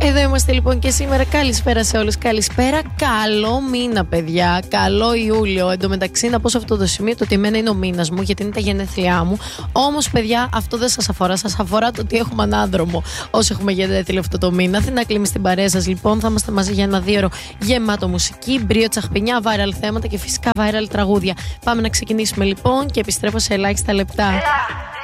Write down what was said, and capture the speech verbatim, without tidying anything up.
Εδώ είμαστε λοιπόν και σήμερα. Καλησπέρα σε όλους. Καλησπέρα. Καλό μήνα, παιδιά. Καλό Ιούλιο. Εν τω μεταξύ, να πω σε αυτό το σημείο το ότι εμένα είναι ο μήνας μου, γιατί είναι τα γενέθλιά μου. Όμως, παιδιά, αυτό δεν σας αφορά. Σας αφορά το ότι έχουμε ανάδρομο όσο έχουμε γενέθλια αυτό το μήνα. Αθηνά Κλίμη στην παρέα σας, λοιπόν. Θα είμαστε μαζί για ένα δύο ώρο γεμάτο μουσική, μπρίο, τσαχπινιά, viral θέματα και φυσικά viral τραγούδια. Πάμε να ξεκινήσουμε λοιπόν και επιστρέφω σε ελάχιστα λεπτά.